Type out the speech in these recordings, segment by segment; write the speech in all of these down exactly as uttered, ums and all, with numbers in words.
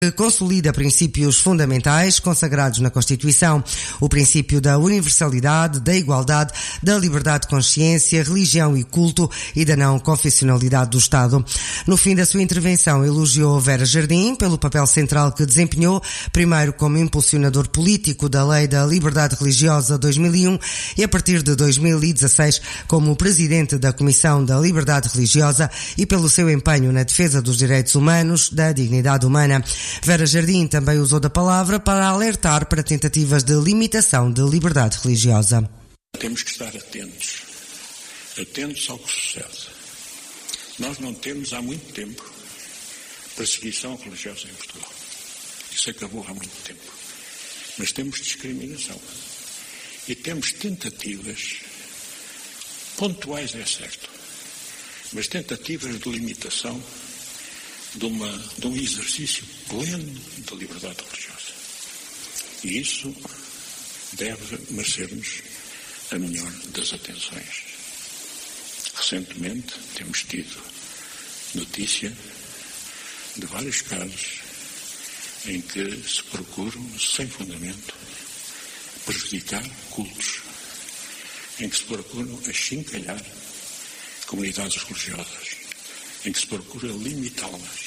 consolida princípios fundamentais consagrados na Constituição, o princípio da universalidade, da igualdade, da liberdade de consciência, religião e culto e da não confessionalidade do Estado. No fim da sua intervenção, elogiou Vera Jardim pelo papel central que desempenhou, primeiro como impulsionador político da Lei da Liberdade Religiosa dois mil e um e a partir de dois mil e dezasseis como presidente da Comissão da Liberdade Religiosa e pelo seu empenho na defesa dos direitos humanos, da dignidade humana. Vera Jardim também usou da palavra para alertar para tentativas de limitação de liberdade religiosa. Temos que estar atentos, atentos ao que sucede. Nós não temos há muito tempo perseguição religiosa em Portugal. Isso acabou há muito tempo. Mas temos discriminação. E temos tentativas pontuais, é certo, mas tentativas de limitação de, uma, de um exercício pleno da liberdade religiosa. E isso deve merecer-nos a melhor das atenções. Recentemente temos tido notícia de vários casos em que se procuram, sem fundamento, prejudicar cultos, em que se procuram achincalhar comunidades religiosas, em que se procura limitá-las.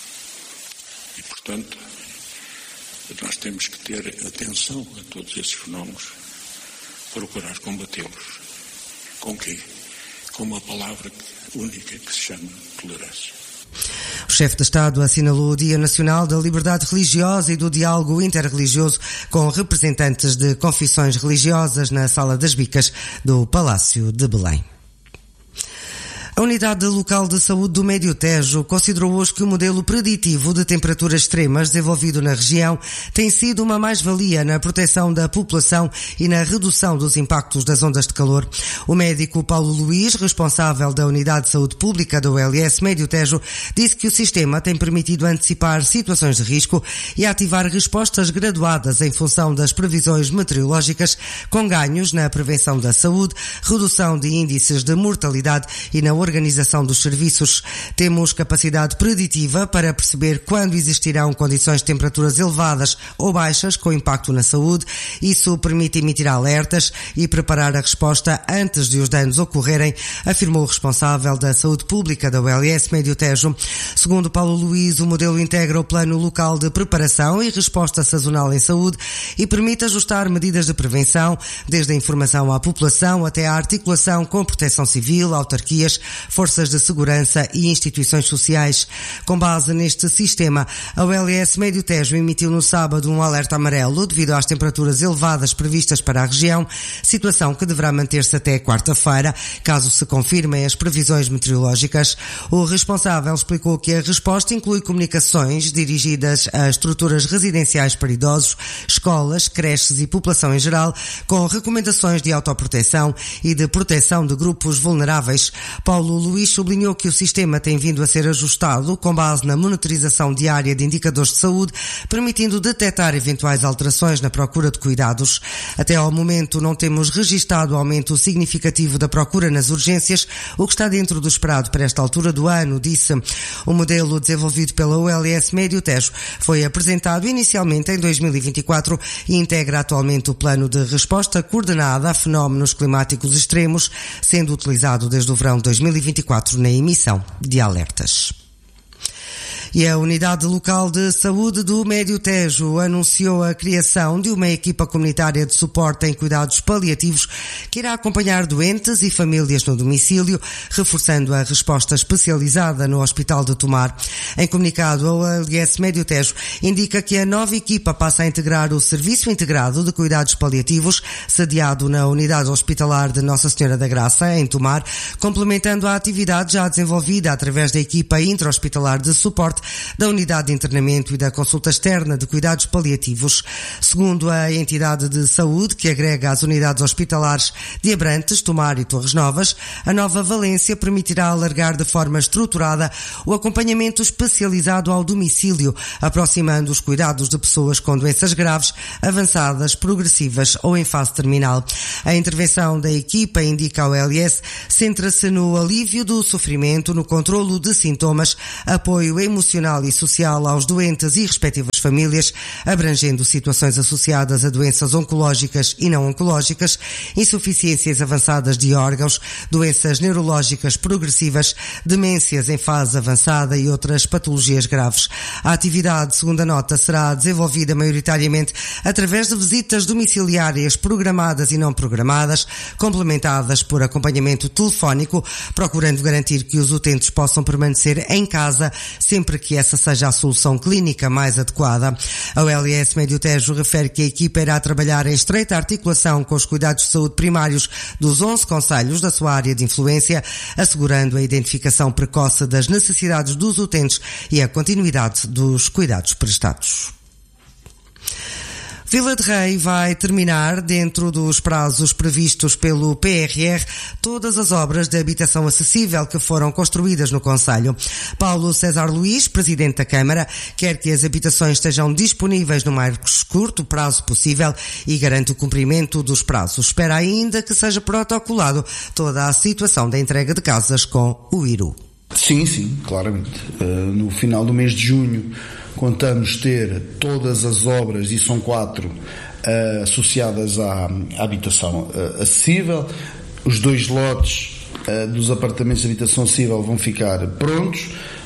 E, portanto, nós temos que ter atenção a todos esses fenómenos, procurar combatê-los. Com quê? Com uma palavra única que se chama tolerância. O chefe de Estado assinalou o Dia Nacional da Liberdade Religiosa e do Diálogo Interreligioso com representantes de confissões religiosas na Sala das Bicas do Palácio de Belém. A Unidade Local de Saúde do Médio Tejo considerou hoje que o modelo preditivo de temperaturas extremas desenvolvido na região tem sido uma mais-valia na proteção da população e na redução dos impactos das ondas de calor. O médico Paulo Luís, responsável da Unidade de Saúde Pública da U L S Médio Tejo, disse que o sistema tem permitido antecipar situações de risco e ativar respostas graduadas em função das previsões meteorológicas, com ganhos na prevenção da saúde, redução de índices de mortalidade e na organização dos serviços. Temos capacidade preditiva para perceber quando existirão condições de temperaturas elevadas ou baixas com impacto na saúde. Isso permite emitir alertas e preparar a resposta antes de os danos ocorrerem, afirmou o responsável da Saúde Pública da U L S Médio Tejo. Segundo Paulo Luís, o modelo integra o plano local de preparação e resposta sazonal em saúde e permite ajustar medidas de prevenção, desde a informação à população até a articulação com proteção civil, autarquias, forças de segurança e instituições sociais. Com base neste sistema, a U L S Médio Tejo emitiu no sábado um alerta amarelo devido às temperaturas elevadas previstas para a região, situação que deverá manter-se até quarta-feira, caso se confirmem as previsões meteorológicas. O responsável explicou que a resposta inclui comunicações dirigidas a estruturas residenciais para idosos, escolas, creches e população em geral, com recomendações de autoproteção e de proteção de grupos vulneráveis. Paulo Luís sublinhou que o sistema tem vindo a ser ajustado com base na monitorização diária de indicadores de saúde, permitindo detectar eventuais alterações na procura de cuidados. Até ao momento não temos registado aumento significativo da procura nas urgências, o que está dentro do esperado para esta altura do ano, disse. O modelo desenvolvido pela U L S Médio Tejo foi apresentado inicialmente em dois mil e vinte e quatro e integra atualmente o plano de resposta coordenada a fenómenos climáticos extremos, sendo utilizado desde o verão de dois mil e vinte e quatro na emissão de alertas. E a Unidade Local de Saúde do Médio Tejo anunciou a criação de uma equipa comunitária de suporte em cuidados paliativos que irá acompanhar doentes e famílias no domicílio, reforçando a resposta especializada no Hospital de Tomar. Em comunicado, a U L S Médio Tejo indica que a nova equipa passa a integrar o Serviço Integrado de Cuidados Paliativos, sediado na Unidade Hospitalar de Nossa Senhora da Graça, em Tomar, complementando a atividade já desenvolvida através da equipa intra-hospitalar de suporte da Unidade de Internamento e da Consulta Externa de Cuidados Paliativos. Segundo a entidade de saúde, que agrega as unidades hospitalares de Abrantes, Tomar e Torres Novas, a nova Valência permitirá alargar de forma estruturada o acompanhamento especializado ao domicílio, aproximando os cuidados de pessoas com doenças graves, avançadas, progressivas ou em fase terminal. A intervenção da equipa, indica a O L S, centra-se no alívio do sofrimento, no controlo de sintomas, apoio emocional emocional e social aos doentes e respectivas famílias, abrangendo situações associadas a doenças oncológicas e não oncológicas, insuficiências avançadas de órgãos, doenças neurológicas progressivas, demências em fase avançada e outras patologias graves. A atividade, segundo a nota, será desenvolvida maioritariamente através de visitas domiciliárias programadas e não programadas, complementadas por acompanhamento telefónico, procurando garantir que os utentes possam permanecer em casa sempre que essa seja a solução clínica mais adequada. A O L S Médio Tejo refere que a equipa irá trabalhar em estreita articulação com os cuidados de saúde primários dos onze concelhos da sua área de influência, assegurando a identificação precoce das necessidades dos utentes e a continuidade dos cuidados prestados. Vila de Rei vai terminar, dentro dos prazos previstos pelo P R R, todas as obras de habitação acessível que foram construídas no concelho. Paulo César Luís, presidente da Câmara, quer que as habitações estejam disponíveis no mais curto prazo possível e garante o cumprimento dos prazos. Espera ainda que seja protocolado toda a situação da entrega de casas com o I R U. Sim, sim, claramente. Uh, no final do mês de junho contamos ter todas as obras, e são quatro, uh, associadas à, à habitação uh, acessível. Os dois lotes uh, dos apartamentos de habitação acessível vão ficar prontos.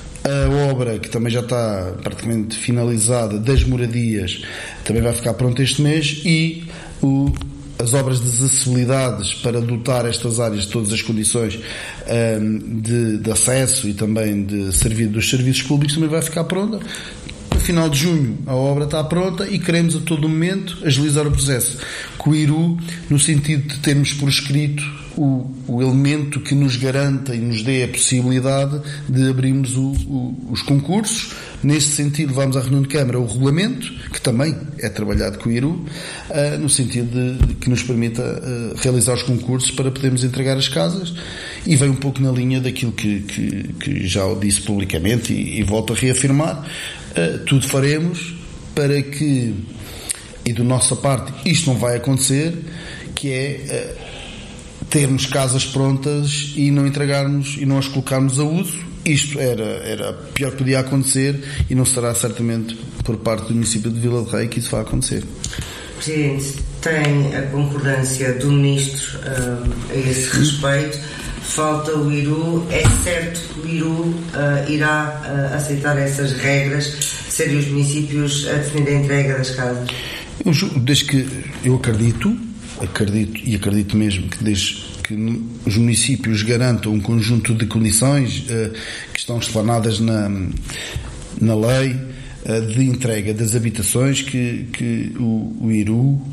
A obra, que também já está praticamente finalizada, das moradias, também vai ficar pronta este mês, e o as obras de acessibilidades para dotar estas áreas de todas as condições um, de, de acesso e também de servir dos serviços públicos também vai ficar pronta. No final de junho a obra está pronta e queremos a todo momento agilizar o processo com o I R U, no sentido de termos por escrito o, o elemento que nos garanta e nos dê a possibilidade de abrirmos o, o, os concursos. Neste sentido, vamos à reunião de Câmara o regulamento, que também é trabalhado com o I R U, uh, no sentido de, de que nos permita uh, realizar os concursos para podermos entregar as casas, e vem um pouco na linha daquilo que, que, que já disse publicamente e, e volto a reafirmar. Uh, tudo faremos para que, e da nossa parte, isto não vai acontecer, que é uh, termos casas prontas e não entregarmos e não as colocarmos a uso. Isto era, era pior que podia acontecer, e não será certamente por parte do município de Vila de Rei que isso vai acontecer. Presidente, tem a concordância do Ministro uh, a esse respeito? Falta o I R U. É certo que o I R U uh, irá uh, aceitar essas regras, serem os municípios a definir a entrega das casas? Eu, desde que eu acredito, acredito e acredito mesmo que desde que os municípios garantam um conjunto de condições uh, que estão explanadas na, na lei uh, de entrega das habitações, que, que o, o I R U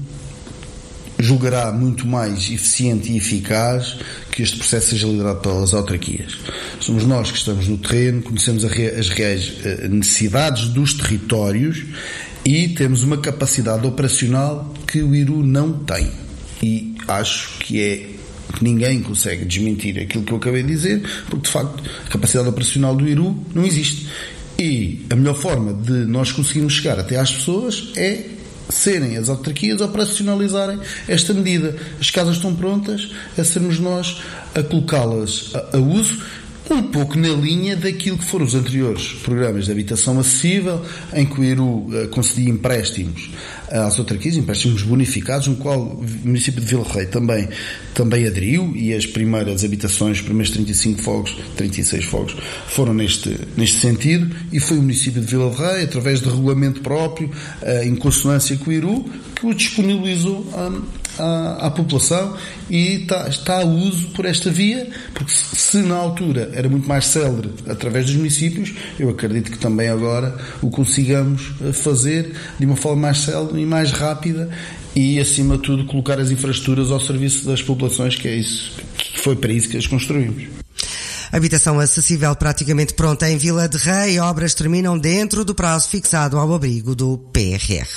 julgará muito mais eficiente e eficaz que este processo seja liderado pelas autarquias. Somos nós que estamos no terreno, conhecemos as reais uh, necessidades dos territórios e temos uma capacidade operacional que o I R U não tem. E acho que é que ninguém consegue desmentir aquilo que eu acabei de dizer, porque de facto a capacidade operacional do I R U não existe. E a melhor forma de nós conseguirmos chegar até às pessoas é serem as autarquias a operacionalizarem esta medida. As casas estão prontas, é sermos nós a colocá-las a, a uso, um pouco na linha daquilo que foram os anteriores programas de habitação acessível, em que o I R U uh, concedia empréstimos às autarquias, empréstimos bonificados, no qual o município de Vila de Rei também, também aderiu, e as primeiras habitações, os primeiros trinta e cinco fogos, trinta e seis fogos, foram neste, neste sentido, e foi o município de Vila de Rei, através de regulamento próprio, uh, em consonância com o I R U, que o disponibilizou um, À, à população, e está, está a uso por esta via, porque se, se na altura era muito mais célere através dos municípios, eu acredito que também agora o consigamos fazer de uma forma mais célere e mais rápida, e acima de tudo colocar as infraestruturas ao serviço das populações, que é isso, que foi para isso que as construímos. Habitação acessível praticamente pronta em Vila de Rei, obras terminam dentro do prazo fixado ao abrigo do P R R.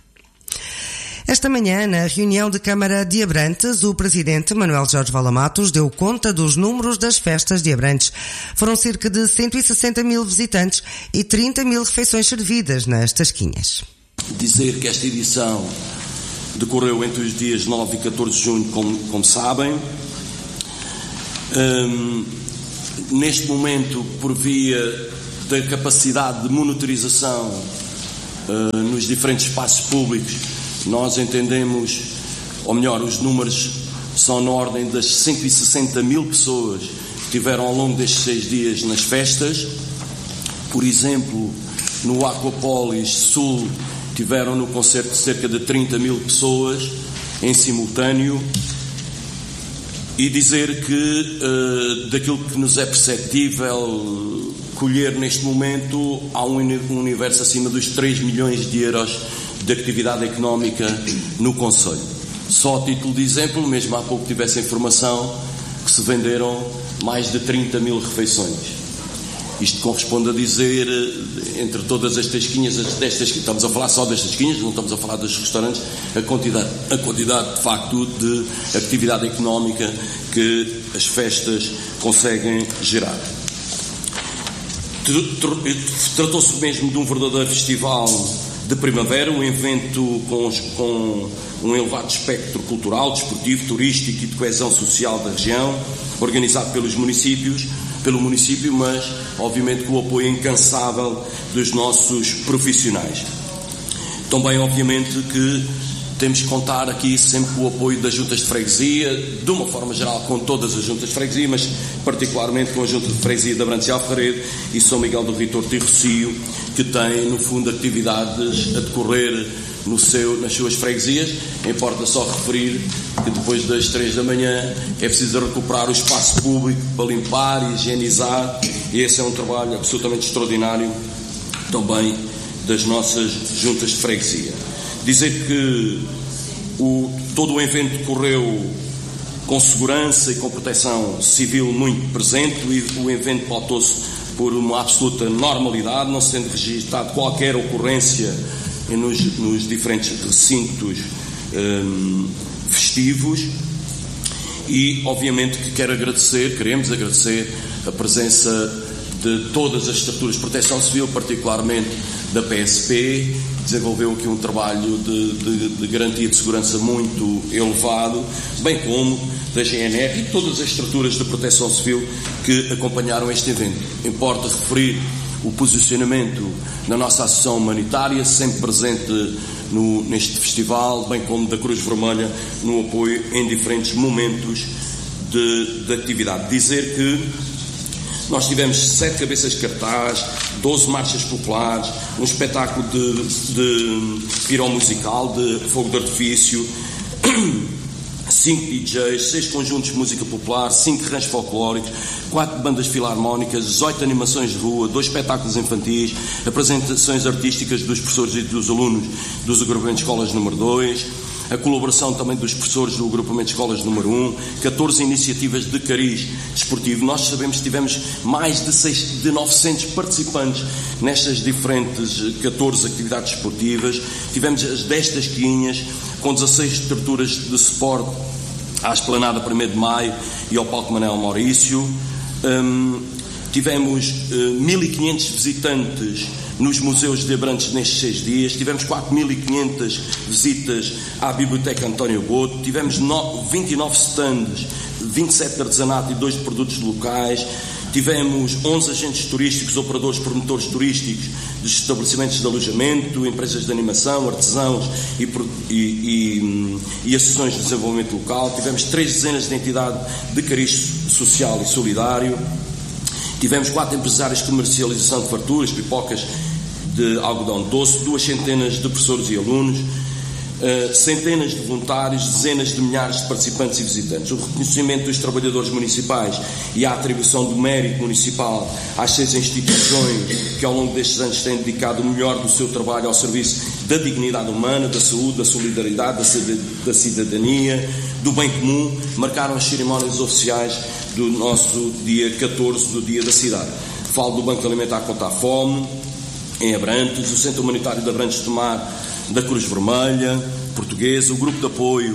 Esta manhã, na reunião de Câmara de Abrantes, o Presidente Manuel Jorge Valamatos deu conta dos números das festas de Abrantes. Foram cerca de cento e sessenta mil visitantes e trinta mil refeições servidas nas tasquinhas. Dizer que esta edição decorreu entre os dias nove e catorze de junho, como, como sabem. Hum, neste momento, por via da capacidade de monitorização uh, nos diferentes espaços públicos, nós entendemos, ou melhor, os números são na ordem das cento e sessenta mil pessoas que tiveram ao longo destes seis dias nas festas. Por exemplo, no Aquapolis Sul tiveram no concerto cerca de trinta mil pessoas em simultâneo. E dizer que uh, daquilo que nos é perceptível colher neste momento, há um universo acima dos três milhões de euros de atividade económica no concelho. Só a título de exemplo, mesmo há pouco tive essa informação, que se venderam mais de trinta mil refeições. Isto corresponde a dizer, entre todas as tasquinhas, destas, estamos a falar só das tasquinhas, não estamos a falar dos restaurantes, a quantidade, a quantidade de facto de atividade económica que as festas conseguem gerar. Tratou-se mesmo de um verdadeiro festival de primavera, um evento com, com um elevado espectro cultural, desportivo, turístico e de coesão social da região, organizado pelos municípios, pelo município, mas obviamente com o apoio incansável dos nossos profissionais. Também obviamente que temos que contar aqui sempre com o apoio das juntas de freguesia, de uma forma geral com todas as juntas de freguesia, mas particularmente com a junta de freguesia de Abrantes e Alfaredo e São Miguel do Ritorto e Rocio, que têm no fundo atividades a decorrer no seu, nas suas freguesias. Importa só referir que depois das três da manhã é preciso recuperar o espaço público para limpar e higienizar, e esse é um trabalho absolutamente extraordinário também das nossas juntas de freguesia. Dizer que o, todo o evento decorreu com segurança e com proteção civil muito presente, e o evento pautou-se por uma absoluta normalidade, não sendo registrado qualquer ocorrência nos, nos diferentes recintos hum, festivos. E obviamente que quero agradecer, queremos agradecer a presença de todas as estruturas de proteção civil, particularmente da P S P, desenvolveu aqui um trabalho de, de, de garantia de segurança muito elevado, bem como da G N R e todas as estruturas de proteção civil que acompanharam este evento. Importa referir o posicionamento da nossa Associação Humanitária, sempre presente no, neste festival, bem como da Cruz Vermelha, no apoio em diferentes momentos de, de atividade. Dizer que nós tivemos sete cabeças de cartaz, doze marchas populares, um espetáculo de, de piromusical, de fogo de artifício, cinco D Js, seis conjuntos de música popular, cinco rãs folclóricos, quatro bandas filarmónicas, dezoito animações de rua, dois espetáculos infantis, apresentações artísticas dos professores e dos alunos dos agrupamentos de escolas número dois, a colaboração também dos professores do agrupamento de escolas número um, catorze iniciativas de cariz desportivo. Nós sabemos que tivemos mais de, seis, de novecentos participantes nestas diferentes catorze atividades desportivas. Tivemos as dez tasquinhas, com dezasseis estruturas de suporte à Esplanada primeiro de Maio e ao Palco Manuel Maurício. Hum, tivemos uh, mil e quinhentos visitantes nos museus de Abrantes nestes seis dias, tivemos quatro mil e quinhentas visitas à Biblioteca António Boto, tivemos vinte e nove stands, vinte e sete de artesanato e dois de produtos locais, tivemos onze agentes turísticos, operadores promotores turísticos dos estabelecimentos de alojamento, empresas de animação, artesãos e, e, e, e associações de desenvolvimento local, tivemos três dezenas de entidades de cariz social e solidário. Tivemos quatro empresários de comercialização de farturas, pipocas de algodão doce, duas centenas de professores e alunos, uh, centenas de voluntários, dezenas de milhares de participantes e visitantes. O reconhecimento dos trabalhadores municipais e a atribuição do mérito municipal às seis instituições que ao longo destes anos têm dedicado o melhor do seu trabalho ao serviço da dignidade humana, da saúde, da solidariedade, da cidadania, do bem comum, marcaram as cerimónias oficiais do nosso dia catorze, do Dia da Cidade. Falo do Banco Alimentar contra a Fome, em Abrantes, o Centro Humanitário de Abrantes do Mar, da Cruz Vermelha Portuguesa, o Grupo de Apoio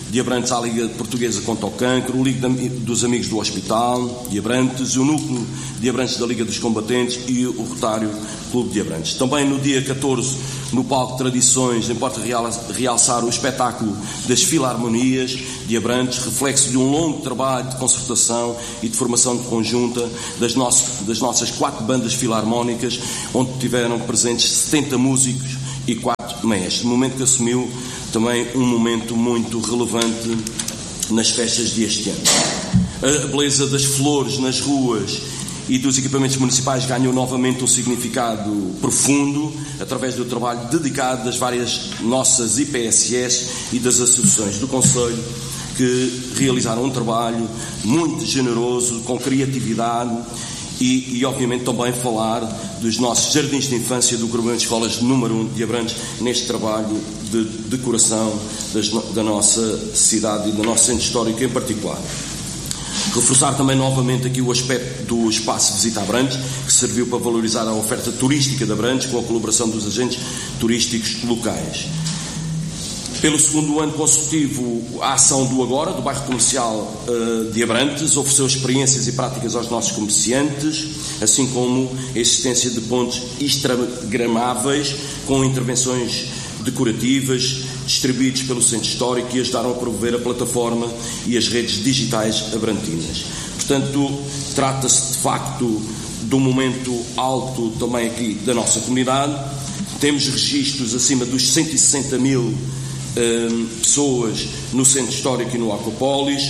de Abrantes à Liga Portuguesa contra o Cancro, o Liga dos Amigos do Hospital de Abrantes, o Núcleo de Abrantes da Liga dos Combatentes e o Rotário Clube de Abrantes. Também no dia catorze, no palco Tradições, importa realçar o espetáculo das Filarmonias de Abrantes, reflexo de um longo trabalho de concertação e de formação de conjunta das, nosso, das nossas quatro bandas filarmónicas, onde tiveram presentes setenta músicos e quatro maestros. No momento que assumiu também um momento muito relevante nas festas deste ano. A beleza das flores nas ruas e dos equipamentos municipais ganhou novamente um significado profundo através do trabalho dedicado das várias nossas I P S S e das associações do Conselho, que realizaram um trabalho muito generoso, com criatividade e, e obviamente também falar dos nossos jardins de infância do Grupamento de Escolas número um de Abrantes neste trabalho de decoração das, da nossa cidade e do nosso centro histórico em particular. Reforçar também novamente aqui o aspecto do espaço Visita Abrantes, que serviu para valorizar a oferta turística de Abrantes com a colaboração dos agentes turísticos locais. Pelo segundo ano consecutivo, a ação do Agora, do bairro comercial uh, de Abrantes, ofereceu experiências e práticas aos nossos comerciantes, assim como a existência de pontos instagramáveis com intervenções decorativas distribuídos pelo Centro Histórico e ajudaram a promover a plataforma e as redes digitais abrantinas. Portanto, trata-se de facto de um momento alto também aqui da nossa comunidade. Temos registros acima dos cento e sessenta mil Um, pessoas no Centro Histórico e no Aquapólis,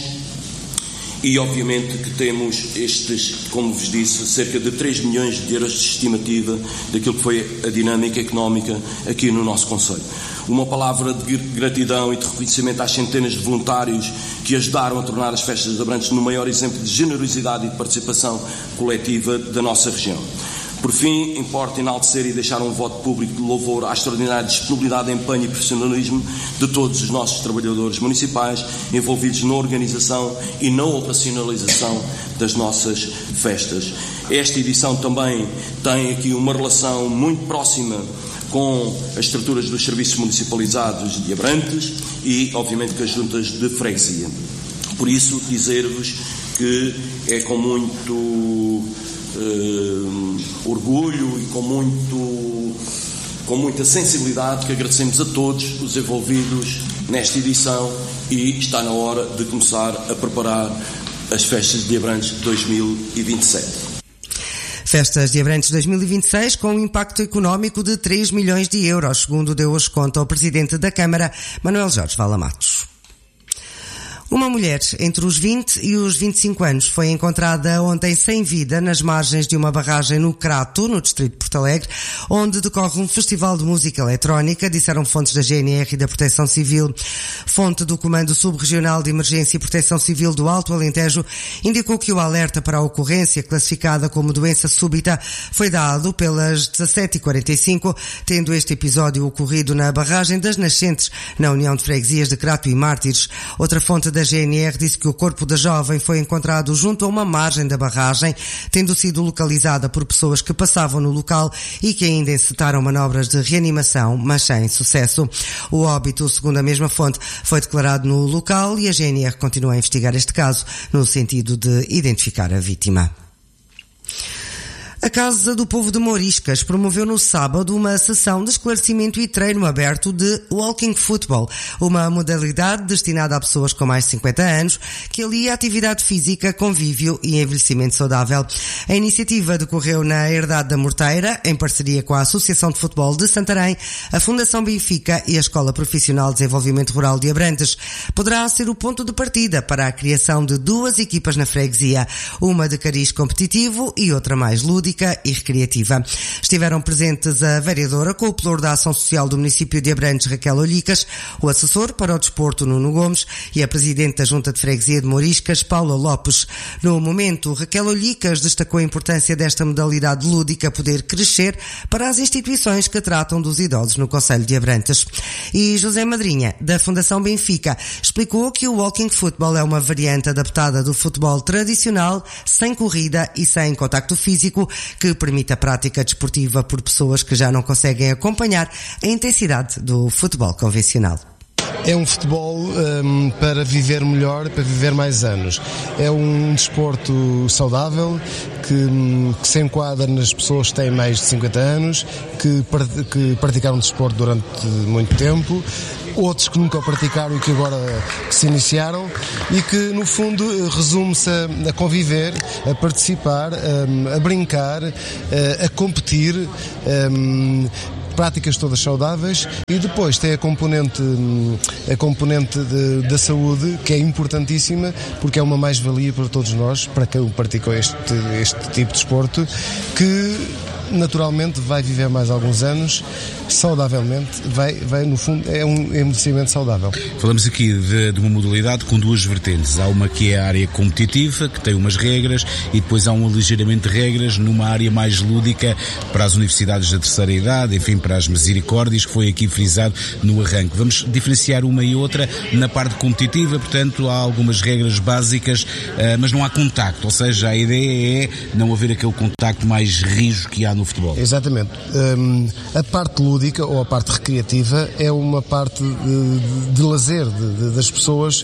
e obviamente que temos estes, como vos disse, cerca de três milhões de euros de estimativa daquilo que foi a dinâmica económica aqui no nosso concelho. Uma palavra de gratidão e de reconhecimento às centenas de voluntários que ajudaram a tornar as festas de Abrantes no maior exemplo de generosidade e de participação coletiva da nossa região. Por fim, importa enaltecer e deixar um voto público de louvor à extraordinária disponibilidade, empenho e profissionalismo de todos os nossos trabalhadores municipais envolvidos na organização e na operacionalização das nossas festas. Esta edição também tem aqui uma relação muito próxima com as estruturas dos serviços municipalizados de Abrantes e, obviamente, com as juntas de freguesia. Por isso, dizer-vos que é com muito Uh, orgulho e com, muito, com muita sensibilidade que agradecemos a todos os envolvidos nesta edição, e está na hora de começar a preparar as festas de Abrantes dois mil e vinte e sete. Festas de Abrantes dois mil e vinte e seis com um impacto económico de três milhões de euros, segundo deu hoje conta o Presidente da Câmara, Manuel Jorge Vala Matos. Uma mulher entre os vinte e os vinte e cinco anos foi encontrada ontem sem vida nas margens de uma barragem no Crato, no distrito de Porto Alegre, onde decorre um festival de música eletrónica, disseram fontes da G N R e da Proteção Civil. Fonte do Comando Subregional de Emergência e Proteção Civil do Alto Alentejo indicou que o alerta para a ocorrência, classificada como doença súbita, foi dado pelas dezassete e quarenta e cinco, tendo este episódio ocorrido na barragem das Nascentes, na União de Freguesias de Crato e Mártires. Outra fonte da A G N R disse que o corpo da jovem foi encontrado junto a uma margem da barragem, tendo sido localizada por pessoas que passavam no local e que ainda encetaram manobras de reanimação, mas sem sucesso. O óbito, segundo a mesma fonte, foi declarado no local e a G N R continua a investigar este caso no sentido de identificar a vítima. A Casa do Povo de Mouriscas promoveu no sábado uma sessão de esclarecimento e treino aberto de Walking Football, uma modalidade destinada a pessoas com mais de cinquenta anos que alia atividade física, convívio e envelhecimento saudável. A iniciativa decorreu na Herdade da Morteira, em parceria com a Associação de Futebol de Santarém, a Fundação Benfica e a Escola Profissional de Desenvolvimento Rural de Abrantes. Poderá ser o ponto de partida para a criação de duas equipas na freguesia, uma de cariz competitivo e outra mais lúdica e recreativa. Estiveram presentes a vereadora com o pelouro da Ação Social do município de Abrantes, Raquel Olhicas, o assessor para o desporto, Nuno Gomes, e a presidente da Junta de Freguesia de Mouriscas, Paula Lopes. No momento, Raquel Olhicas destacou a importância desta modalidade lúdica poder crescer para as instituições que tratam dos idosos no concelho de Abrantes. E José Madrinha, da Fundação Benfica, explicou que o Walking Football é uma variante adaptada do futebol tradicional, sem corrida e sem contacto físico, que permite a prática desportiva por pessoas que já não conseguem acompanhar a intensidade do futebol convencional. É um futebol um, para viver melhor, para viver mais anos. É um desporto saudável que, que se enquadra nas pessoas que têm mais de cinquenta anos, que, que praticaram desporto durante muito tempo, outros que nunca o praticaram e que agora se iniciaram, e que no fundo resume-se a, a conviver, a participar, a, a brincar, a, a competir, a, práticas todas saudáveis, e depois tem a componente, a componente de, da saúde, que é importantíssima, porque é uma mais-valia para todos nós, para quem praticou este, este tipo de desporto, que naturalmente vai viver mais alguns anos, saudavelmente, vai, vai no fundo, é um envelhecimento saudável. Falamos aqui de, de uma modalidade com duas vertentes. Há uma que é a área competitiva, que tem umas regras, e depois há um aligeiramento de regras numa área mais lúdica para as universidades da terceira idade, enfim, para as misericórdias, que foi aqui frisado no arranque. Vamos diferenciar uma e outra. Na parte competitiva, portanto, há algumas regras básicas, mas não há contacto, ou seja, a ideia é não haver aquele contacto mais rijo que há no futebol. Exatamente. Um, a parte lúdica ou a parte recreativa é uma parte de, de lazer de, de, das pessoas.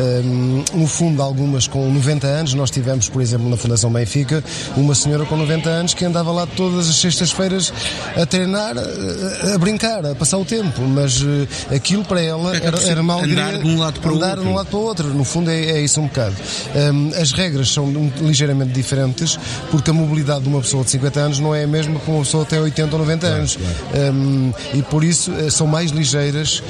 Um, no fundo, algumas com noventa anos, nós tivemos, por exemplo, na Fundação Benfica, uma senhora com noventa anos que andava lá todas as sextas-feiras a treinar, a, a brincar, a passar o tempo, mas uh, aquilo para ela era, era uma alegria. Andar de um lado para o andar outro. de um lado para o outro. No fundo é, é isso um bocado. Um, as regras são um, ligeiramente diferentes, porque a mobilidade de uma pessoa de cinquenta anos não é a mesma que uma pessoa tem oitenta ou noventa anos. Claro, claro. Um, e por isso uh, são mais ligeiras,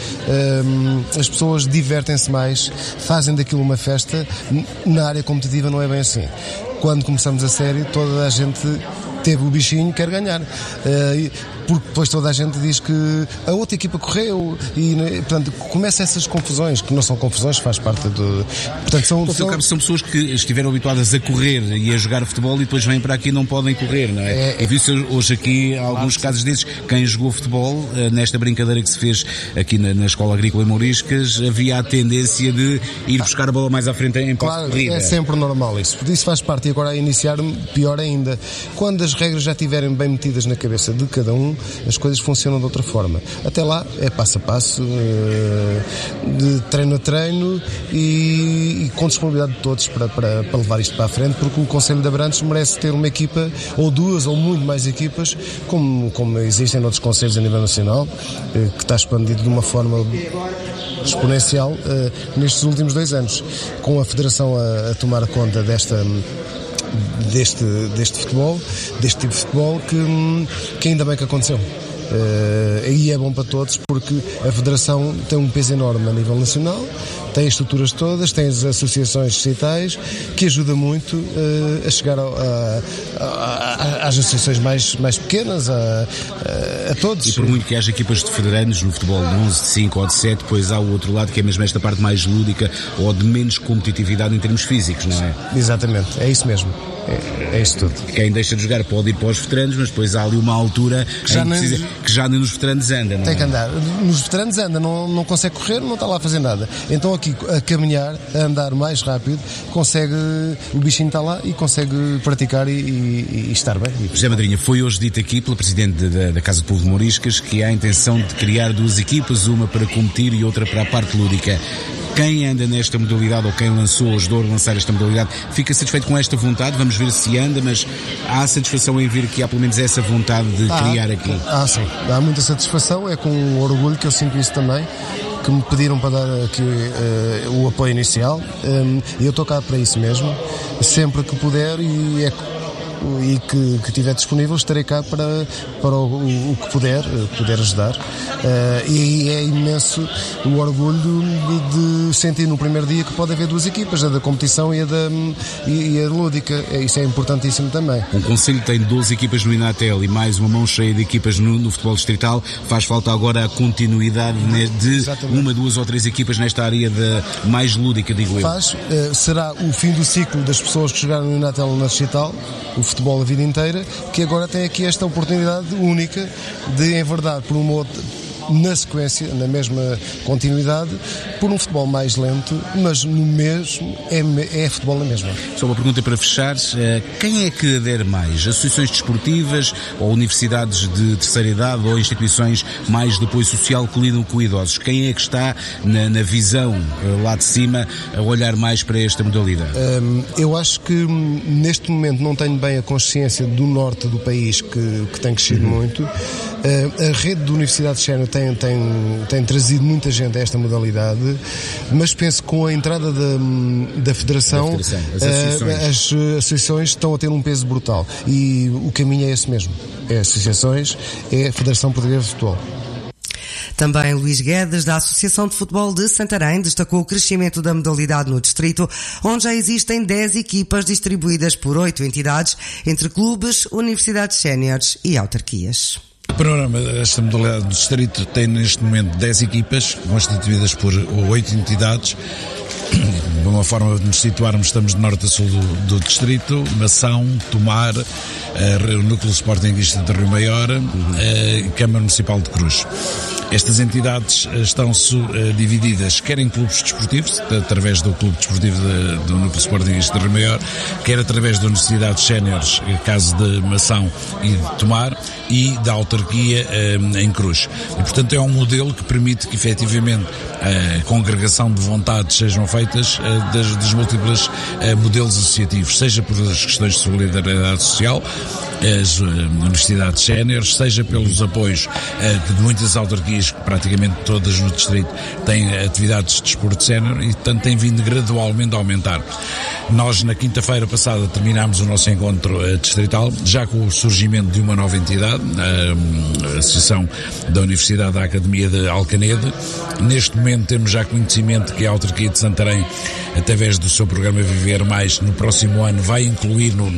um, as pessoas divertem-se mais, fazem daquilo uma festa. Na área competitiva não é bem assim. Quando começamos a série, toda a gente teve o bichinho, quer ganhar. Uh, porque depois toda a gente diz que a outra equipa correu e, portanto, começam essas confusões, que não são confusões, faz parte do... Portanto, são, Pô, são... são pessoas que estiveram habituadas a correr e a jogar futebol e depois vêm para aqui e não podem correr, não é? é, é... E viu-se hoje aqui alguns claro, casos desses. Quem jogou futebol, nesta brincadeira que se fez aqui na, na Escola Agrícola em Mouriscas, havia a tendência de ir buscar a bola mais à frente em claro, passo de corrida. É sempre normal isso. Isso faz parte, e agora a iniciar pior ainda. Quando as regras já estiverem bem metidas na cabeça de cada um, as coisas funcionam de outra forma. Até lá é passo a passo, de treino a treino, e, e com disponibilidade de todos para, para, para levar isto para a frente, porque o Concelho de Abrantes merece ter uma equipa, ou duas, ou muito mais equipas, como, como existem noutros concelhos a nível nacional, que está expandido de uma forma exponencial nestes últimos dois anos, com a Federação a, a tomar conta desta Deste, deste futebol, deste tipo de futebol, que, que ainda bem que aconteceu. Uh, e é bom para todos, porque a Federação tem um peso enorme a nível nacional, tem as estruturas todas, tem as associações distritais, que ajuda muito uh, a chegar ao, a, a, a, às associações mais, mais pequenas, a, a, a todos. E por muito que haja equipas de federantes no futebol de onze, de cinco ou de sete, depois há o outro lado, que é mesmo esta parte mais lúdica ou de menos competitividade em termos físicos, não é? Exatamente, é isso mesmo. É, é isso tudo. Quem deixa de jogar pode ir para os veteranos, mas depois há ali uma altura que já, nem, precisa, que já nem nos veteranos anda, não tem é? que andar. Nos veteranos anda, não, não consegue correr, não está lá a fazer nada. Então aqui, a caminhar, a andar mais rápido, consegue, o bichinho está lá e consegue praticar e, e, e estar bem. José Madrinha, foi hoje dito aqui pela Presidente da, da Casa do Povo de Mouriscas que há a intenção de criar duas equipas, uma para competir e outra para a parte lúdica. Quem anda nesta modalidade, ou quem lançou, ajudou a lançar esta modalidade, fica satisfeito com esta vontade? Vamos ver se anda, mas há satisfação em ver que há pelo menos essa vontade de ah, criar aqui? Ah, sim. Há muita satisfação, é com orgulho que eu sinto isso também, que me pediram para dar aqui uh, o apoio inicial, um, e eu estou cá para isso mesmo, sempre que puder, e é e que, que tiver disponível, estarei cá para, para o, o, o que puder, puder ajudar. Uh, e é imenso o orgulho de, de sentir no primeiro dia que pode haver duas equipas, a da competição e a da, e, e a lúdica. Isso é importantíssimo também. Um concelho tem doze equipas no Inatel e mais uma mão cheia de equipas no, no futebol distrital. Faz falta agora a continuidade de Exatamente. uma, duas ou três equipas nesta área de, mais lúdica, digo eu. Faz. Uh, será o fim do ciclo das pessoas que jogaram no Inatel ou na distrital, o futebol a vida inteira, que agora tem aqui esta oportunidade única de enverdar por uma outra, na sequência, na mesma continuidade, por um futebol mais lento, mas no mesmo, é, é futebol na mesma. Só uma pergunta para fechar, quem é que adere mais? Associações desportivas ou universidades de terceira idade ou instituições mais de apoio social que lidam com idosos? Quem é que está na, na visão lá de cima a olhar mais para esta modalidade? Um, eu acho que neste momento não tenho bem a consciência do norte do país que, que tem crescido uhum. muito. Uh, a rede de universidades sénior tem, tem, tem trazido muita gente a esta modalidade, mas penso que com a entrada da, da Federação, da Federação. As, associações. Uh, as associações estão a ter um peso brutal e o caminho é esse mesmo. É associações, é a Federação Portuguesa de Futebol. Também Luís Guedes, da Associação de Futebol de Santarém, destacou o crescimento da modalidade no distrito, onde já existem dez equipas distribuídas por oito entidades, entre clubes, universidades séniores e autarquias. O programa desta modalidade do distrito tem neste momento dez equipas, constituídas por oito entidades. De uma forma de nos situarmos, estamos de norte a sul do, do distrito: Mação, Tomar, uh, o Núcleo Sportinguista de Rio Maior, uh, Câmara Municipal de Cruz. Estas entidades estão uh, divididas quer em clubes desportivos, através do Clube Desportivo de, do Núcleo Sportinguista de Rio Maior, quer através de universidades séniores, caso de Mação e de Tomar, e da autarquia uh, em Cruz. E, portanto, é um modelo que permite que, efetivamente, a congregação de vontades sejam feitas uh, das, das múltiplas uh, modelos associativos, seja por as questões de solidariedade social, as uh, universidades séniores, seja pelos apoios uh, de muitas autarquias, praticamente todas no distrito, têm atividades de desporto sénior e, portanto, têm vindo gradualmente a aumentar. Nós, na quinta-feira passada, terminámos o nosso encontro uh, distrital, já com o surgimento de uma nova entidade, uh, a Associação da Universidade da Academia de Alcanede. Neste momento temos já conhecimento que a autarquia de Santarém, através do seu programa Viver Mais, no próximo ano vai incluir no,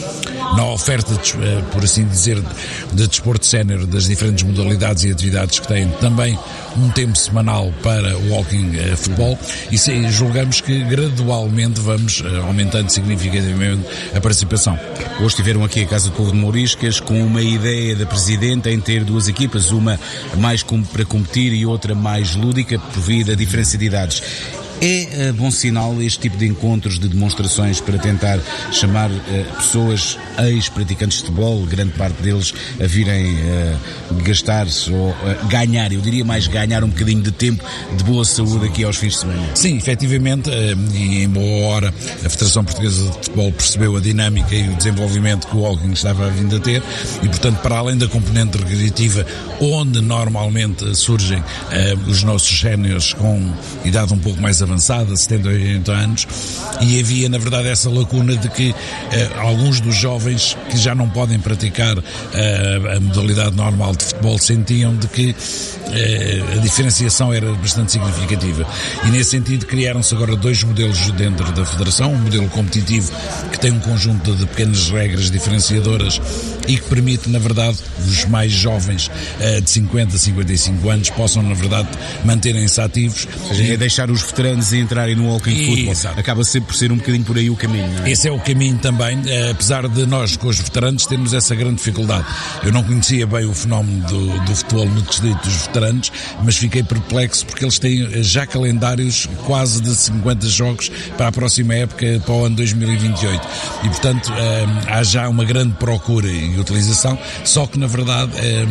na oferta, de, por assim dizer, de desporto sénior das diferentes modalidades e atividades que têm, também um tempo semanal para o walking uh, futebol, e se, julgamos que gradualmente vamos uh, aumentando significativamente a participação. Hoje estiveram aqui a Casa do Povo de Mouriscas com uma ideia da Presidente em ter duas equipas, uma mais com, para competir e outra mais lúdica, por via da diferença de idades. É uh, bom sinal este tipo de encontros, de demonstrações, para tentar chamar uh, pessoas, ex-praticantes de futebol, grande parte deles, a virem uh, gastar-se ou uh, ganhar, eu diria mais ganhar um bocadinho de tempo de boa saúde aqui aos fins de semana. Sim, efetivamente, uh, e em boa hora a Federação Portuguesa de Futebol percebeu a dinâmica e o desenvolvimento que o walking estava vindo a ter e, portanto, para além da componente recreativa, onde normalmente surgem uh, os nossos séniores com idade um pouco mais avançada, setenta, oitenta anos, e havia, na verdade, essa lacuna de que eh, alguns dos jovens que já não podem praticar eh, a modalidade normal de futebol sentiam de que eh, a diferenciação era bastante significativa. E, nesse sentido, criaram-se agora dois modelos dentro da Federação, um modelo competitivo que tem um conjunto de pequenas regras diferenciadoras e que permite, na verdade, os mais jovens eh, de cinquenta a cinquenta e cinco anos possam, na verdade, manterem-se ativos. Ou seja, é deixar os veteranos a entrarem no walking futebol. Exato. Acaba sempre por ser um bocadinho por aí o caminho, não é? Esse é o caminho também, apesar de nós, com os veteranos, termos essa grande dificuldade. Eu não conhecia bem o fenómeno do, do futebol no distrito dos veteranos, mas fiquei perplexo porque eles têm já calendários quase de cinquenta jogos para a próxima época, para o ano dois mil e vinte e oito. E, portanto, há já uma grande procura e utilização, só que, na verdade,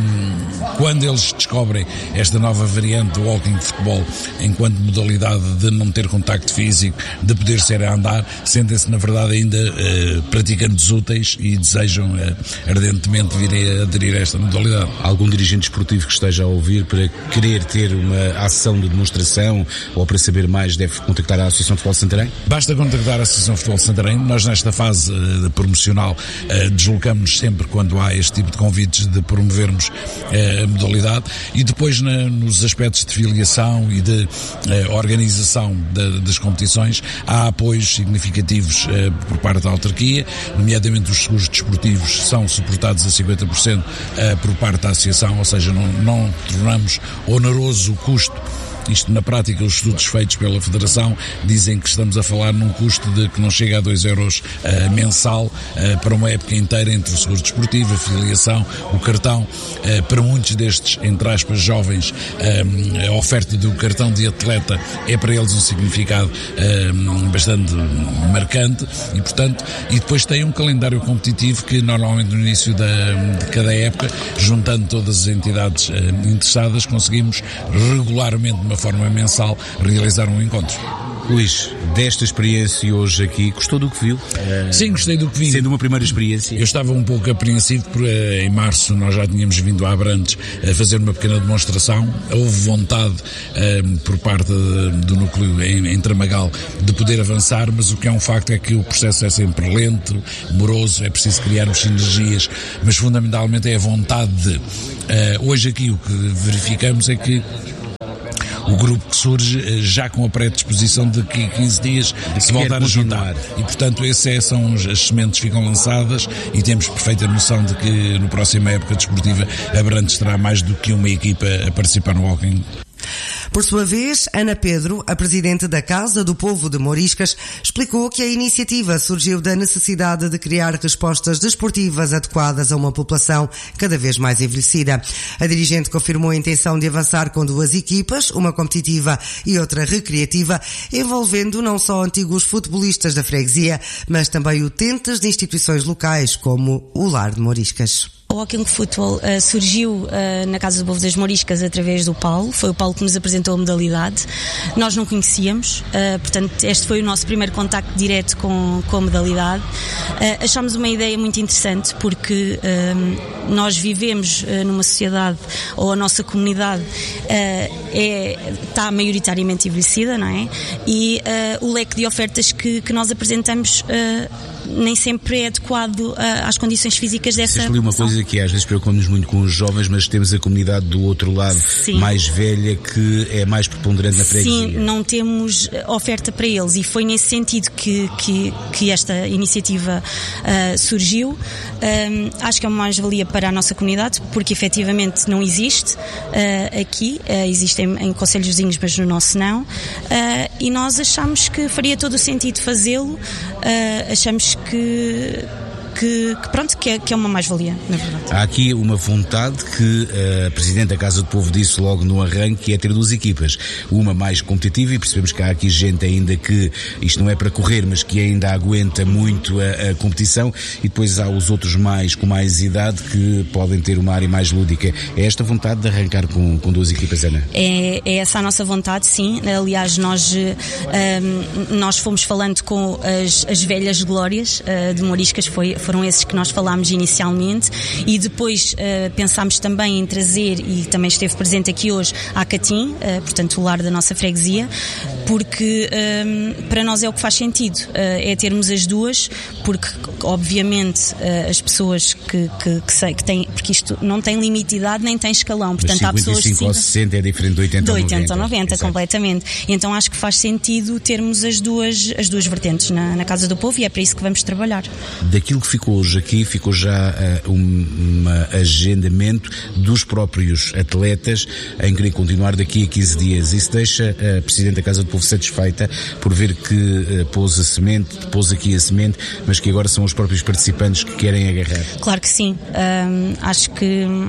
quando eles descobrem esta nova variante do walking futebol enquanto modalidade de não ter contacto físico, de poder ser a andar, sentem-se, na verdade, ainda uh, praticantes úteis e desejam uh, ardentemente vir a aderir a esta modalidade. Algum dirigente esportivo que esteja a ouvir para querer ter uma ação de demonstração ou para saber mais deve contactar a Associação de Futebol de Santarém? Basta contactar a Associação de Futebol de Santarém. Nós, nesta fase uh, promocional, uh, deslocamos sempre quando há este tipo de convites de promovermos uh, a modalidade, e depois na, nos aspectos de filiação e de uh, organização realização da, das competições há apoios significativos uh, por parte da autarquia, nomeadamente os seguros desportivos são suportados a cinquenta por cento uh, por parte da associação, ou seja, não, não tornamos oneroso o custo. Isto na prática, os estudos feitos pela Federação dizem que estamos a falar num custo de que não chega a dois euros uh, mensal uh, para uma época inteira entre o seguro desportivo, a filiação, o cartão. Uh, para muitos destes, entre aspas, jovens, uh, a oferta do cartão de atleta é para eles um significado uh, bastante marcante e, portanto, e depois tem um calendário competitivo que normalmente no início da, de cada época, juntando todas as entidades uh, interessadas, conseguimos regularmente, de uma forma mensal, realizar um encontro. Luís, desta experiência hoje aqui, gostou do que viu? Sim, gostei do que vi. Sendo uma primeira experiência. Eu estava um pouco apreensivo porque em março nós já tínhamos vindo a Abrantes a fazer uma pequena demonstração. Houve vontade um, por parte do núcleo em, em Tramagal de poder avançar, mas o que é um facto é que o processo é sempre lento, moroso, é preciso criarmos sinergias, mas fundamentalmente é a vontade de. Uh, hoje aqui o que verificamos é que o grupo que surge já com a predisposição de que quinze dias de se voltar a juntar. E, portanto, essas são as sementes que ficam lançadas e temos perfeita noção de que no próxima época desportiva Abrantes terá mais do que uma equipa a participar no walking. Por sua vez, Ana Pedro, a presidente da Casa do Povo de Moriscas, explicou que a iniciativa surgiu da necessidade de criar respostas desportivas adequadas a uma população cada vez mais envelhecida. A dirigente confirmou a intenção de avançar com duas equipas, uma competitiva e outra recreativa, envolvendo não só antigos futebolistas da freguesia, mas também utentes de instituições locais, como o Lar de Moriscas. O Walking Football uh, surgiu uh, na Casa do Povo das Moriscas através do Paulo. Foi o Paulo que nos apresentou a modalidade. Nós não conhecíamos, uh, portanto este foi o nosso primeiro contacto direto com, com a modalidade. Uh, achámos uma ideia muito interessante porque uh, nós vivemos uh, numa sociedade, ou a nossa comunidade uh, é, está maioritariamente envelhecida, não é? E uh, o leque de ofertas que, que nós apresentamos uh, nem sempre é adequado uh, às condições físicas dessa população. Uma coisa que às vezes preocupamos muito com os jovens, mas temos a comunidade do outro lado, sim, mais velha, que é mais preponderante na freguesia. Sim, não temos oferta para eles e foi nesse sentido que, que, que esta iniciativa uh, surgiu. Um, acho que é uma mais-valia para a nossa comunidade, porque efetivamente não existe uh, aqui, uh, existe em, em concelhos vizinhos, mas no nosso não, uh, e nós achamos que faria todo o sentido fazê-lo, uh, achamos que Que, que pronto, que é, que é uma mais-valia, na verdade. Há aqui uma vontade que a Presidente da Casa do Povo disse logo no arranque, que é ter duas equipas, uma mais competitiva, e percebemos que há aqui gente ainda que, isto não é para correr, mas que ainda aguenta muito a, a competição, e depois há os outros mais, com mais idade, que podem ter uma área mais lúdica. É esta vontade de arrancar com, com duas equipas, Ana? É, é essa a nossa vontade, sim. Aliás, nós, um, nós fomos falando com as, as velhas glórias uh, de Moriscas, foi foram esses que nós falámos inicialmente, e depois uh, pensámos também em trazer, e também esteve presente aqui hoje, a Catim, uh, portanto o lar da nossa freguesia, porque um, para nós é o que faz sentido, uh, é termos as duas, porque obviamente uh, as pessoas que, que, que, sei, que têm, porque isto não tem limite de idade nem tem escalão, portanto há pessoas cinquenta e cinco ou sessenta é diferente de oitenta ou noventa. De oitenta ou noventa, completamente. Então acho que faz sentido termos as duas, as duas vertentes na, na Casa do Povo, e é para isso que vamos trabalhar. Daquilo que ficou hoje aqui, ficou já uh, um uma agendamento dos próprios atletas em querer continuar daqui a quinze dias. Isso deixa a Presidente da Casa do Povo satisfeita por ver que uh, pôs a semente, pôs aqui a semente, mas que agora são os próprios participantes que querem agarrar. Claro que sim. Um, acho que uh,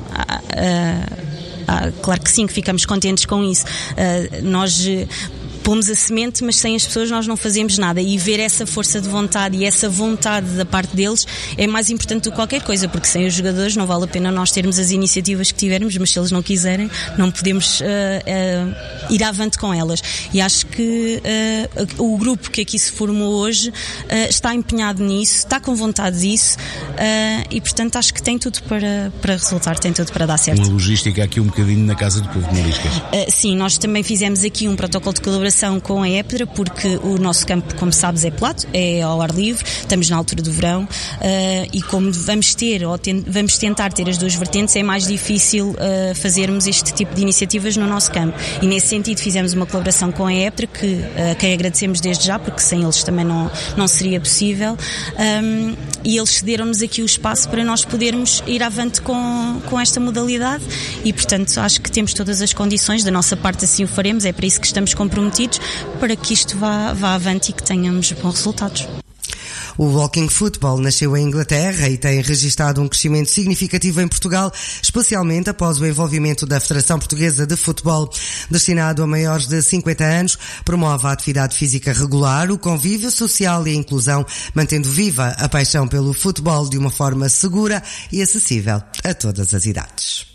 uh, claro que sim, que ficamos contentes com isso. Uh, nós pomos a semente, mas sem as pessoas nós não fazemos nada, e ver essa força de vontade e essa vontade da parte deles é mais importante do que qualquer coisa, porque sem os jogadores não vale a pena nós termos as iniciativas que tivermos, mas se eles não quiserem não podemos uh, uh, ir avante com elas. E acho que uh, o grupo que aqui se formou hoje uh, está empenhado nisso, está com vontade disso, uh, e portanto acho que tem tudo para, para resultar, tem tudo para dar certo. Uma logística aqui um bocadinho na Casa do Povo de Moriscas. Uh, sim, nós também fizemos aqui um protocolo de colaboração colaboração com a EPDRA, porque o nosso campo, como sabes, é plato, é ao ar livre, estamos na altura do verão, uh, e como vamos ter, ou ten- vamos tentar ter as duas vertentes, é mais difícil uh, fazermos este tipo de iniciativas no nosso campo. E nesse sentido fizemos uma colaboração com a EPDRA, que, uh, quem agradecemos desde já, porque sem eles também não, não seria possível, um, e eles cederam-nos aqui o espaço para nós podermos ir avante com, com esta modalidade, e portanto acho que temos todas as condições, da nossa parte assim o faremos, é para isso que estamos comprometidos, para que isto vá, vá avante e que tenhamos bons resultados. O Walking Football nasceu em Inglaterra e tem registrado um crescimento significativo em Portugal, especialmente após o envolvimento da Federação Portuguesa de Futebol. Destinado a maiores de cinquenta anos, promove a atividade física regular, o convívio social e a inclusão, mantendo viva a paixão pelo futebol de uma forma segura e acessível a todas as idades.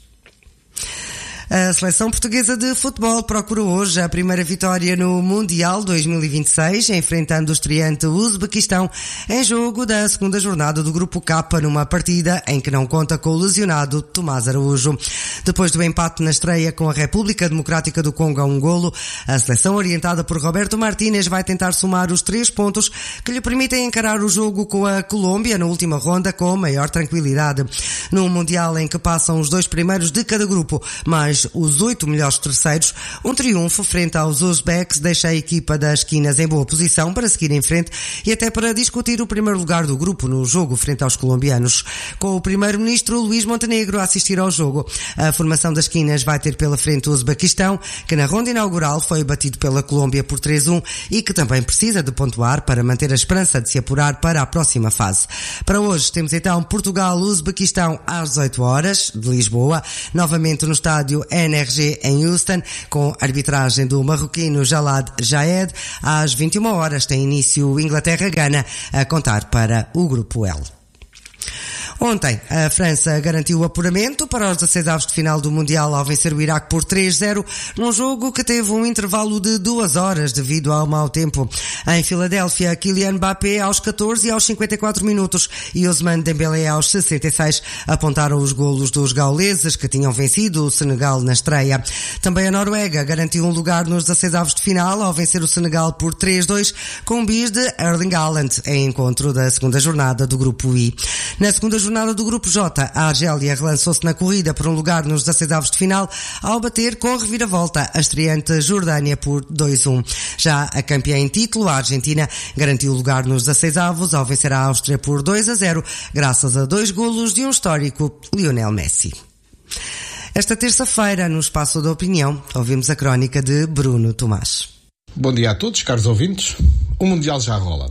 A seleção portuguesa de futebol procura hoje a primeira vitória no Mundial dois mil e vinte e seis, enfrentando o estreante Uzbequistão em jogo da segunda jornada do Grupo K, numa partida em que não conta com o lesionado Tomás Araújo. Depois do empate na estreia com a República Democrática do Congo a um golo, a seleção orientada por Roberto Martínez vai tentar somar os três pontos que lhe permitem encarar o jogo com a Colômbia na última ronda com maior tranquilidade. Num Mundial em que passam os dois primeiros de cada grupo, mas os oito melhores terceiros, um triunfo frente aos Uzbeks deixa a equipa das esquinas em boa posição para seguir em frente e até para discutir o primeiro lugar do grupo no jogo frente aos colombianos. Com o primeiro-ministro Luís Montenegro a assistir ao jogo, a formação das esquinas vai ter pela frente o Uzbequistão, que na ronda inaugural foi batido pela Colômbia por três a um e que também precisa de pontuar para manter a esperança de se apurar para a próxima fase. Para hoje temos então Portugal-Uzbequistão às dezoito horas, de Lisboa, novamente no estádio N R G em Houston, com arbitragem do marroquino Jalad Jaed. Às vinte e uma horas tem início Inglaterra-Gana, a contar para o Grupo L. Ontem, a França garantiu o apuramento para os dezasseis avos de final do Mundial ao vencer o Iraque por três a zero, num jogo que teve um intervalo de duas horas devido ao mau tempo. Em Filadélfia, Kylian Mbappé aos catorze e aos cinquenta e quatro minutos e Ousmane Dembélé aos sessenta e seis apontaram os golos dos gauleses, que tinham vencido o Senegal na estreia. Também a Noruega garantiu um lugar nos dezasseis avos de final ao vencer o Senegal por três a dois, com bis de Erling Haaland, em encontro da segunda jornada do Grupo I. Na segunda jornada jornada do Grupo J, a Argélia relançou-se na corrida por um lugar nos dezasseis avos de final ao bater com reviravolta a estreante Jordânia por dois a um. Já a campeã em título, a Argentina, garantiu o lugar nos dezasseis avos ao vencer a Áustria por dois a zero, graças a dois golos de um histórico Lionel Messi. Esta terça-feira, no Espaço da Opinião, ouvimos a crónica de Bruno Tomás. Bom dia a todos, caros ouvintes. O Mundial já rola.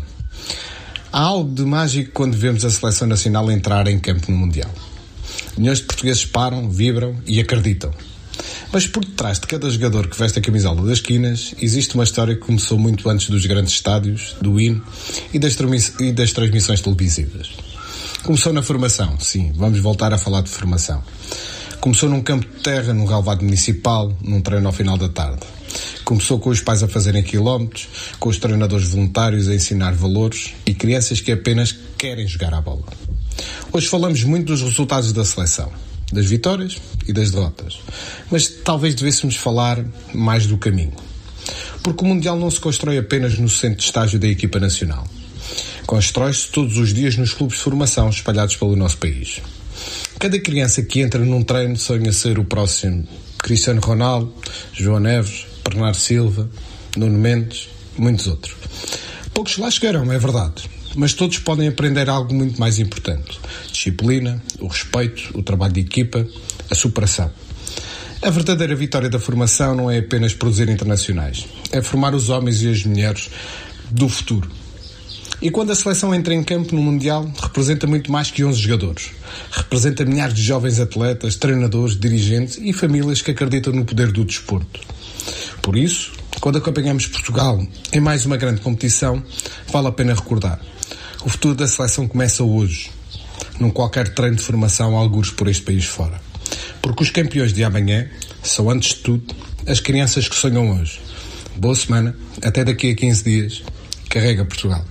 Há algo de mágico quando vemos a seleção nacional entrar em campo no Mundial. Milhões de portugueses param, vibram e acreditam. Mas por detrás de cada jogador que veste a camisola das esquinas, existe uma história que começou muito antes dos grandes estádios, do hino e das, transmiss- e das transmissões televisivas. Começou na formação, sim, vamos voltar a falar de formação. Começou num campo de terra, num relvado municipal, num treino ao final da tarde. Começou com os pais a fazerem quilómetros, com os treinadores voluntários a ensinar valores e crianças que apenas querem jogar à bola. Hoje falamos muito dos resultados da seleção, das vitórias e das derrotas, mas talvez devêssemos falar mais do caminho. Porque o Mundial não se constrói apenas no centro de estágio da equipa nacional. Constrói-se todos os dias nos clubes de formação espalhados pelo nosso país. Cada criança que entra num treino sonha ser o próximo Cristiano Ronaldo, João Neves, Bernardo Silva, Nuno Mendes, muitos outros. Poucos lá chegarão, é verdade, mas todos podem aprender algo muito mais importante: disciplina, o respeito, o trabalho de equipa, a superação. A verdadeira vitória da formação não é apenas produzir internacionais, é formar os homens e as mulheres do futuro. E quando a seleção entra em campo no Mundial, representa muito mais que onze jogadores. Representa milhares de jovens atletas, treinadores, dirigentes e famílias que acreditam no poder do desporto. Por isso, quando acompanhamos Portugal em mais uma grande competição, vale a pena recordar: o futuro da seleção começa hoje, num qualquer treino de formação a algures por este país fora. Porque os campeões de amanhã são, antes de tudo, as crianças que sonham hoje. Boa semana, até daqui a quinze dias. Carrega Portugal.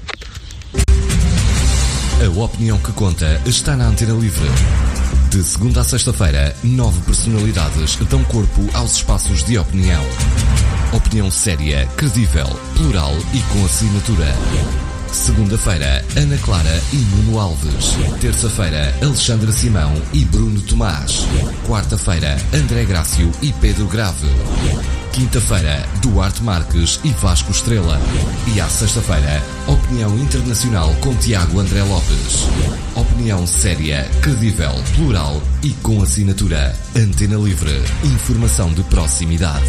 A opinião que conta está na Antena Livre. De segunda a sexta-feira, nove personalidades dão corpo aos espaços de opinião. Opinião séria, credível, plural e com assinatura. Segunda-feira, Ana Clara e Nuno Alves. Terça-feira, Alexandra Simão e Bruno Tomás. Quarta-feira, André Grácio e Pedro Grave. Quinta-feira, Duarte Marques e Vasco Estrela. E à sexta-feira, Opinião Internacional com Tiago André Lopes. Opinião séria, credível, plural e com assinatura. Antena Livre. Informação de proximidade.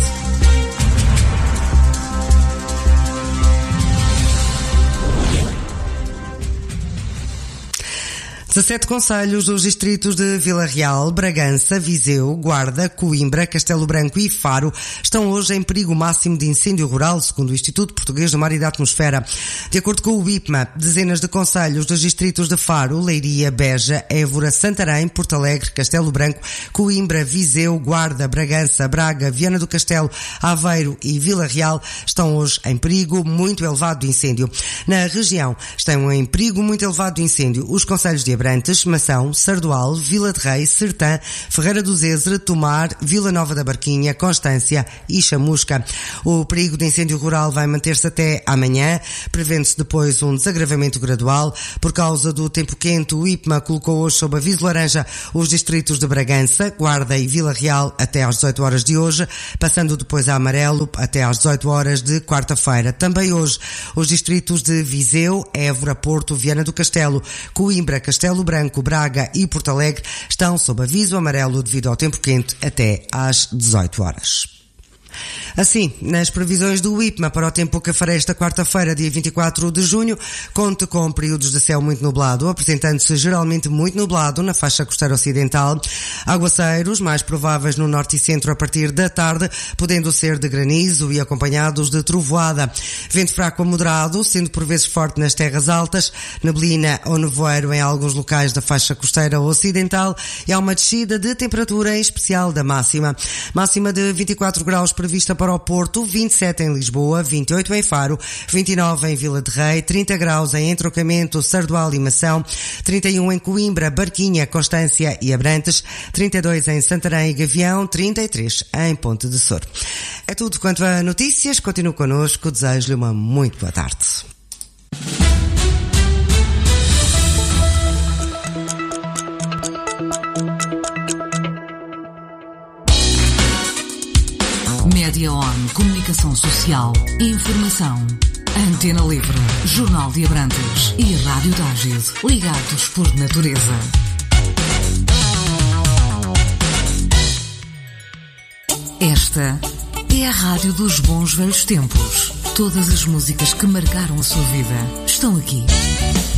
dezassete concelhos dos distritos de Vila Real, Bragança, Viseu, Guarda, Coimbra, Castelo Branco e Faro estão hoje em perigo máximo de incêndio rural, segundo o Instituto Português do Mar e da Atmosfera. De acordo com o I P M A, dezenas de concelhos dos distritos de Faro, Leiria, Beja, Évora, Santarém, Porto Alegre, Castelo Branco, Coimbra, Viseu, Guarda, Bragança, Braga, Viana do Castelo, Aveiro e Vila Real estão hoje em perigo muito elevado de incêndio. Na região estão em perigo muito elevado de incêndio os concelhos de Abrantes, Mação, Sardual, Vila de Rei, Sertã, Ferreira do Zezer, Tomar, Vila Nova da Barquinha, Constância e Chamusca. O perigo de incêndio rural vai manter-se até amanhã, prevendo-se depois um desagravamento gradual. Por causa do tempo quente, o I P M A colocou hoje sob aviso laranja os distritos de Bragança, Guarda e Vila Real até às dezoito horas de hoje, passando depois a amarelo até às dezoito horas de quarta-feira. Também hoje, os distritos de Viseu, Évora, Porto, Viana do Castelo, Coimbra, Castelo Branco, Braga e Porto Alegre estão sob aviso amarelo devido ao tempo quente até às dezoito horas. Assim, nas previsões do I P M A para o tempo que fará esta quarta-feira, dia vinte e quatro de junho, conte com períodos de céu muito nublado, apresentando-se geralmente muito nublado na faixa costeira ocidental, aguaceiros mais prováveis no norte e centro a partir da tarde, podendo ser de granizo e acompanhados de trovoada. Vento fraco a moderado, sendo por vezes forte nas terras altas, neblina ou nevoeiro em alguns locais da faixa costeira ocidental e há uma descida de temperatura, em especial da máxima. Máxima de vinte e quatro graus prevista para o Porto, vinte e sete em Lisboa, vinte e oito em Faro, vinte e nove em Vila de Rei, trinta graus em Entrocamento, Sardual e Mação, trinta e um em Coimbra, Barquinha, Constância e Abrantes, trinta e dois em Santarém e Gavião, trinta e três em Ponte de Sor. É tudo quanto a notícias. Continue connosco. Desejo-lhe uma muito boa tarde. Média On, comunicação social, informação. Antena Livre, Jornal de Abrantes e Rádio Tágide, ligados por natureza. Esta é a rádio dos bons velhos tempos. Todas as músicas que marcaram a sua vida estão aqui.